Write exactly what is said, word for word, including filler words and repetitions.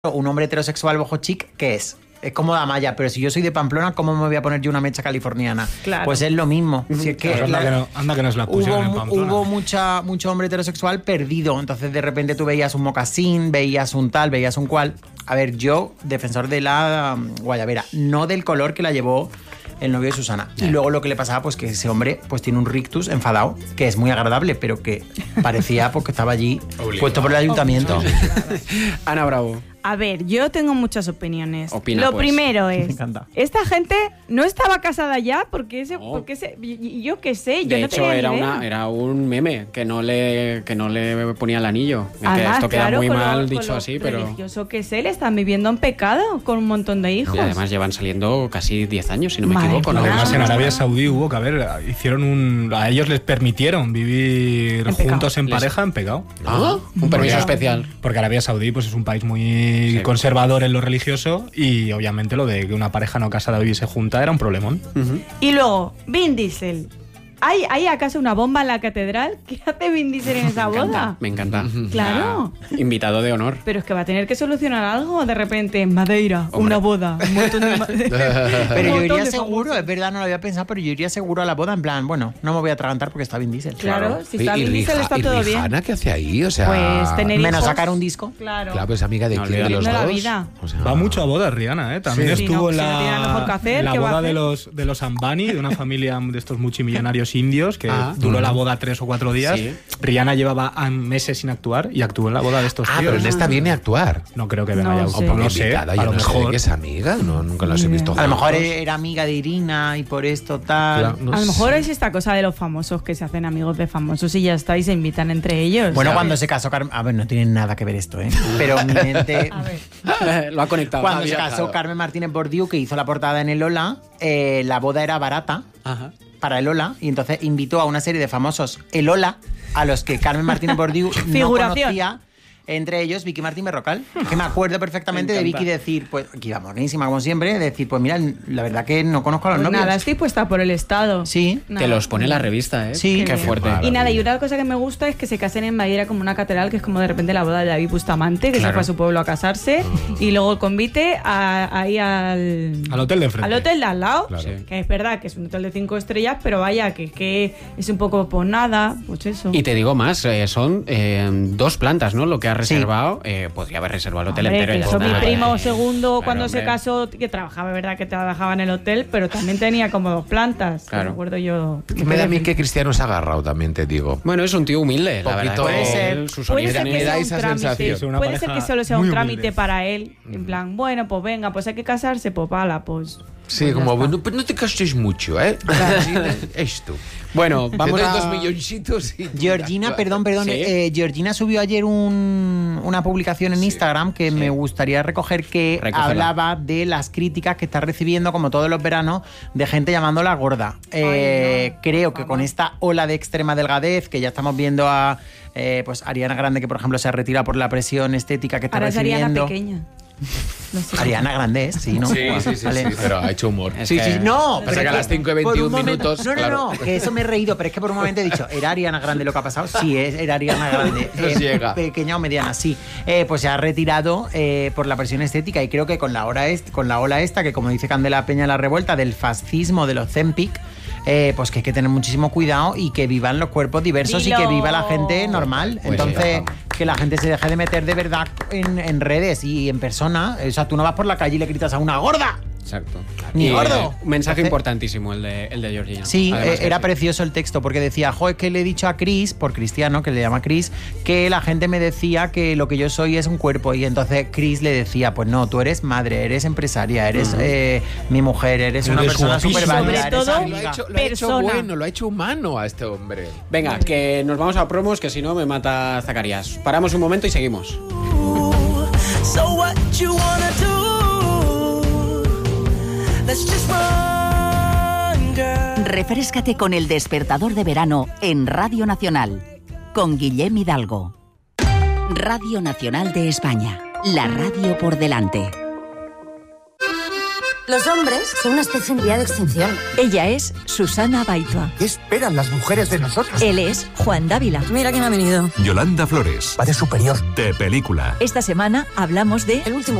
un hombre heterosexual bojo chic, ¿qué es? Es como Damaya, pero si yo soy de Pamplona, ¿cómo me voy a poner yo una mecha californiana? Claro. Pues es lo mismo. Si es que pues anda, la, que no, anda que nos la pusieron hubo, en Pamplona. Hubo mucha, mucho hombre heterosexual perdido, entonces de repente tú veías un mocasín, veías un tal, veías un cual. A ver, yo, defensor de la um, guayabera, no del color que la llevó el novio de Susana. Y luego lo que le pasaba, pues que ese hombre pues tiene un rictus enfadado, que es muy agradable, pero que parecía porque estaba allí obligado, puesto por el ayuntamiento. Ana Bravo. A ver, yo tengo muchas opiniones. Opina, Lo pues. primero Me es, encanta. esta gente no estaba casada ya porque ese, No. porque ese, y- yo qué sé, yo De no hecho, tenía era, ni idea. una, era un meme que no le, que no le ponía el anillo. Que Además, esto queda claro, muy con lo- mal con dicho lo así, pero... religioso que sé, le están viviendo en pecado con un montón de hijos. Y además llevan saliendo casi diez años, si no me Madre equivoco. ¿no? mía. Además, en Ah. Arabia Saudí hubo que, a ver, hicieron un... A ellos les permitieron vivir En pecado. juntos en Les- pareja en pecado. Ah, un permiso Porque- especial. Porque Arabia Saudí pues, es un país muy Sí. conservador en lo religioso y obviamente lo de que una pareja no casada viviese junta era un problemón. Ujú. Y luego, Vin Diesel. ¿Hay, ¿Hay acaso una bomba en la catedral? ¿Qué hace Vin Diesel en esa Me encanta, boda? me encanta. Claro. Ah, invitado de honor. Pero es que va a tener que solucionar algo de repente en Madeira, Hombre. una boda. Un montón de ma- Pero un yo montón iría de seguro, famosos. es verdad, no lo había pensado, pero yo iría seguro a la boda en plan, bueno, no me voy a atragantar porque está Vin Diesel. Claro, si está Y- y Vin Diesel Rija- está y todo bien. Rihanna, ¿qué hace ahí? O sea, Pues tener Menos hijos. sacar un disco. Claro. claro, pues amiga de No, quién de los olvidando dos. la vida. O sea, Va mucho a bodas, Rihanna, ¿eh? También Sí. estuvo Sí, en no, si no tiene nada mejor que la, hacer, la ¿qué va a boda de hacer? los, de los Ambani, de una familia de estos multimillonarios indios, que Ah. duró Mm. la boda tres o cuatro días. Sí. Rihanna llevaba ah, meses sin actuar y actuó en la boda de estos Ah, tíos. pero en esta viene a actuar. No creo que No venga ya. sé. O porque No sé, invitada, a yo lo no sé mejor. de qué es amiga, no, nunca los he Ni visto idea. A lo juntos. mejor era amiga de Irina y por esto tal. Claro, no A lo mejor sé. es esta cosa de los famosos que se hacen amigos de famosos y ya está y se invitan entre ellos. Bueno, ¿sabes? cuando se casó Carmen... A ver, no tiene nada que ver esto, ¿eh? Pero mi mente... A ver. Lo ha conectado. Cuando Ha se viajado. casó Carmen Martínez Bordiú, que hizo la portada en el Ola, eh, la boda era barata Ajá. para el Ola y entonces invitó a una serie de famosos el Ola a los que Carmen Martínez Bordiú no Figuración. conocía. Entre ellos Vicky Martín Berrocal, que me acuerdo perfectamente Me de encanta. Vicky decir, pues, que iba monísima como siempre, decir, pues mira, la verdad que no conozco a los Pues novios. nada, estoy puesta por el Estado. Sí. Nada. Te los pone la revista, ¿eh? Sí. Qué Qué fuerte. bien. Y nada, y una cosa que me gusta es que se casen en Madeira como una catedral, que es como de repente la boda de David Bustamante, que Claro. se fue a su pueblo a casarse, y luego el convite a- ahí al... Al hotel de enfrente. Al hotel de al lado, Claro. Sí. que es verdad que es un hotel de cinco estrellas, pero vaya, que, que es un poco por nada, pues eso. Y te digo más, eh, son eh, dos plantas, ¿no? Lo que ha reservado, eh, podría haber reservado el hotel Hombre, entero. que y ya eso está. mi primo segundo Claro, cuando se hombre. casó, que trabajaba, es verdad que trabajaba en el hotel, pero también tenía como dos plantas. Claro. Me acuerdo yo. Que me da a mí que Cristiano se ha agarrado también, te digo. Bueno, es un tío humilde, la verdad. Poquito- que Puede ser. él, sus Puede ser orígenes- que me da sea un esa trámite, sensación. Es una puede ser pareja que solo sea un muy trámite humilde. para él. En plan, bueno, pues venga, pues hay que casarse, pues pala, pues. Sí, pues ya como, está. bueno, pero no te gastes mucho, ¿eh? Sí, esto. Bueno, Te vamos doy a... dos milloncitos y... Georgina, perdón, perdón. Sí. eh, Georgina subió ayer un- una publicación en Sí. Instagram que me gustaría recoger que Recógela. hablaba de las críticas que está recibiendo, como todos los veranos, de gente llamándola gorda. Eh, Ay, no, creo por que favor. con esta ola de extrema delgadez, que ya estamos viendo a eh, pues Ariana Grande, que por ejemplo se ha retirado por la presión estética que está Ahora es Ariana recibiendo. pequeña. No sé. Ariana Grande es, sí, ¿no? Sí, sí, sí, Vale. sí, pero ha hecho humor. Es Sí, que- sí, no, Pasa que a las cinco y por un veintiún momento- minutos, No, no, claro. no, que eso me he reído, pero es que por un momento he dicho, ¿era Ariana Grande lo que ha pasado? Sí, es, era Ariana Grande. No llega. Pequeña o mediana, sí. Eh, pues se ha retirado eh, por la presión estética y creo que con la, hora est con la ola esta, que como dice Candela Peña en La Revuelta, del fascismo de los Zempic, eh, pues que hay que tener muchísimo cuidado y que vivan los cuerpos diversos Dilo. y que viva la gente normal. Pues Entonces, sí. que la gente se deje de meter de verdad en, en redes y en persona. O sea, tú no vas por la calle y le gritas a una gorda. Exacto. Ni Y, gordo. eh, un mensaje Entonces- importantísimo el de, el de Georgina. Sí, Además eh, que era sí. precioso el texto porque decía, jo, es que le he dicho a Chris, por Cristiano, que le llama Chris, que la gente me decía que lo que yo soy es un cuerpo y entonces Chris le decía, pues no, tú eres madre, eres empresaria, eres eh, mi mujer, eres una Eres persona guapísima. súper válida, Sobre eres todo- Lo ha amiga. hecho, lo ha hecho Persona. bueno, lo ha hecho humano a este hombre. Venga, que nos vamos a promos, que si no me mata Zacarías. Paramos un momento y seguimos. So what you wanna do? Let's just run, girl. Refréscate con El Despertador de Verano en Radio Nacional, con Guillem Hidalgo. Radio Nacional de España, la radio por delante. Los hombres son una especie en vía de extinción. Ella es Susana Baitua. ¿Qué esperan las mujeres de nosotros? Él es Juan Dávila. Mira quién ha venido. Yolanda Flores. Padre superior. De película. Esta semana hablamos de El último